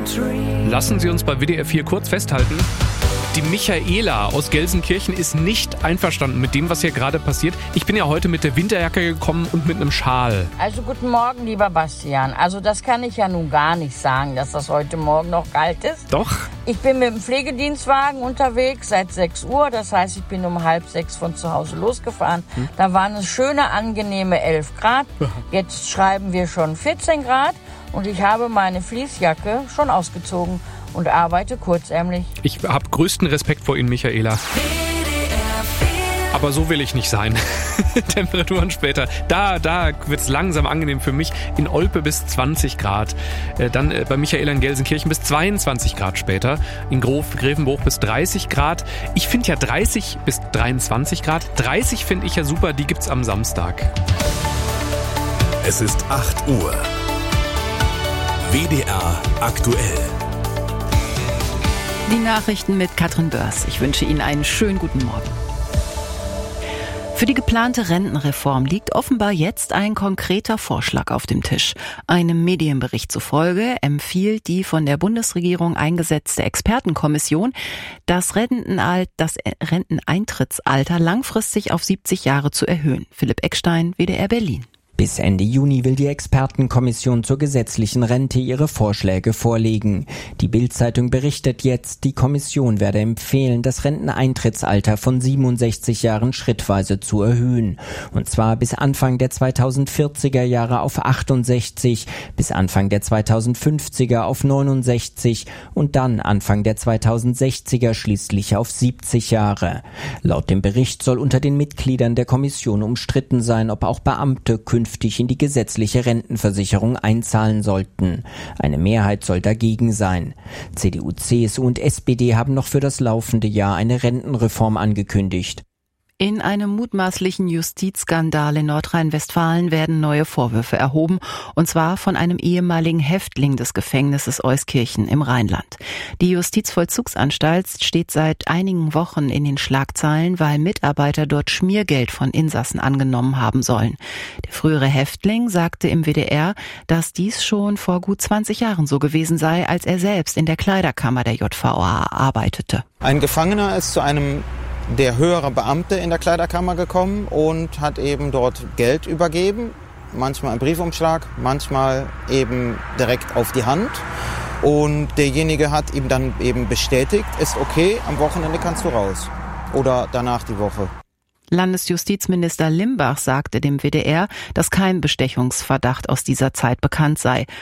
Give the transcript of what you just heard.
Lassen Sie uns bei WDR 4 kurz festhalten. Die Michaela aus Gelsenkirchen ist nicht einverstanden mit dem, was hier gerade passiert. Ich bin ja heute mit der Winterjacke gekommen und mit einem Schal. Also guten Morgen, lieber Bastian. Also das kann ich ja nun gar nicht sagen, dass das heute Morgen noch kalt ist. Doch. Ich bin mit dem Pflegedienstwagen unterwegs seit 6 Uhr. Das heißt, ich bin um 5:30 von zu Hause losgefahren. Da waren es schöne, angenehme 11 Grad. Jetzt schreiben wir schon 14 Grad. Und ich habe meine Fließjacke schon ausgezogen und arbeite kurzärmlich. Ich habe größten Respekt vor Ihnen, Michaela. Aber so will ich nicht sein. Temperaturen später. Da wird es langsam angenehm für mich. In Olpe bis 20 Grad. Dann bei Michaela in Gelsenkirchen bis 22 Grad später. In Grevenbruch bis 30 Grad. Ich finde ja 30 bis 23 Grad. 30 finde ich ja super. Die gibt's am Samstag. Es ist 8 Uhr. WDR aktuell. Die Nachrichten mit Katrin Börs. Ich wünsche Ihnen einen schönen guten Morgen. Für die geplante Rentenreform liegt offenbar jetzt ein konkreter Vorschlag auf dem Tisch. Einem Medienbericht zufolge empfiehlt die von der Bundesregierung eingesetzte Expertenkommission, das Renteneintrittsalter langfristig auf 70 Jahre zu erhöhen. Philipp Eckstein, WDR Berlin. Bis Ende Juni will die Expertenkommission zur gesetzlichen Rente ihre Vorschläge vorlegen. Die Bild-Zeitung berichtet jetzt, die Kommission werde empfehlen, das Renteneintrittsalter von 67 Jahren schrittweise zu erhöhen. Und zwar bis Anfang der 2040er Jahre auf 68, bis Anfang der 2050er auf 69 und dann Anfang der 2060er schließlich auf 70 Jahre. Laut dem Bericht soll unter den Mitgliedern der Kommission umstritten sein, ob auch Beamte künftig in die gesetzliche Rentenversicherung einzahlen sollten. Eine Mehrheit soll dagegen sein. CDU, CSU und SPD haben noch für das laufende Jahr eine Rentenreform angekündigt. In einem mutmaßlichen Justizskandal in Nordrhein-Westfalen werden neue Vorwürfe erhoben, und zwar von einem ehemaligen Häftling des Gefängnisses Euskirchen im Rheinland. Die Justizvollzugsanstalt steht seit einigen Wochen in den Schlagzeilen, weil Mitarbeiter dort Schmiergeld von Insassen angenommen haben sollen. Der frühere Häftling sagte im WDR, dass dies schon vor gut 20 Jahren so gewesen sei, als er selbst in der Kleiderkammer der JVA arbeitete. Ein Gefangener ist zu einem der höhere Beamte in der Kleiderkammer gekommen und hat eben dort Geld übergeben, manchmal im Briefumschlag, manchmal eben direkt auf die Hand. Und derjenige hat ihm dann eben bestätigt, ist okay, am Wochenende kannst du raus oder danach die Woche. Landesjustizminister Limbach sagte dem WDR, dass kein Bestechungsverdacht aus dieser Zeit bekannt sei.